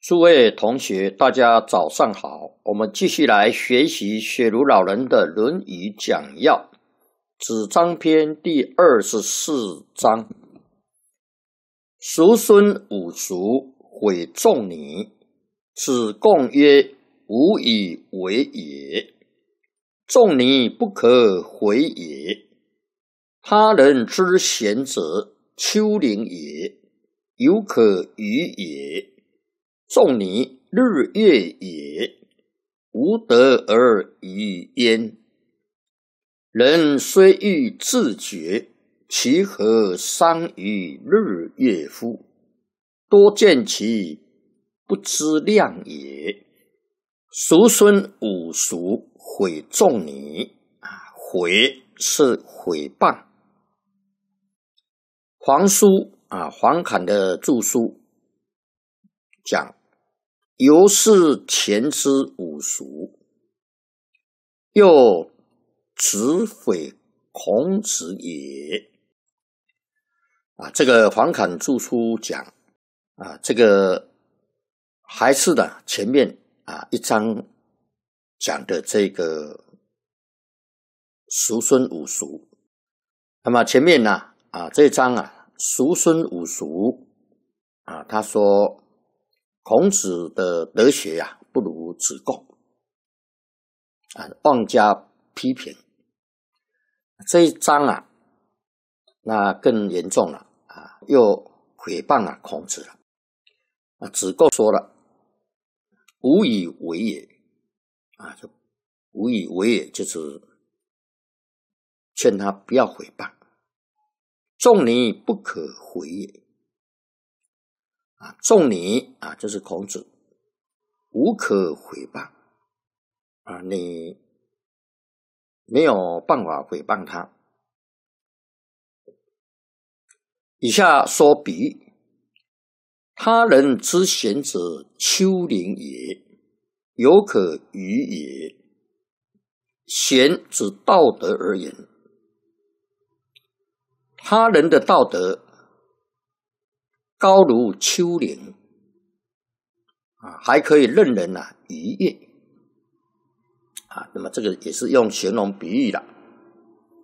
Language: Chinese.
诸位同学，大家早上好。我们继续来学习雪茹老人的《论语讲要》子张篇第24章。叔孙五叔毁仲尼，子贡曰：吾以为也。仲尼不可毁也。他人之贤者，丘陵也，犹可与也。仲尼日月也，无德而与焉。人虽欲自绝，其何伤于日月乎？多见其不知量也。叔孙五叔毁仲尼，毁是毁谤。黄书黄侃的著书讲，由是前之五叔，又子毁孔子也。这个黄侃著书讲这个还是的前面一章讲的这个叔孙五叔。那么前面这一章叔孙五叔他说孔子的德学不如子贡妄加批评。这一章那更严重了又毁谤孔子了。子贡说了，无以为也就无以为也，就是劝他不要毁谤。仲尼不可毁也。仲尼就是孔子，无可毁谤你没有办法毁谤他。以下说比喻，他人之贤者，丘陵也，犹可与也。贤指道德而言，他人的道德高如丘陵还可以任人逾越那么这个也是用形容比喻了。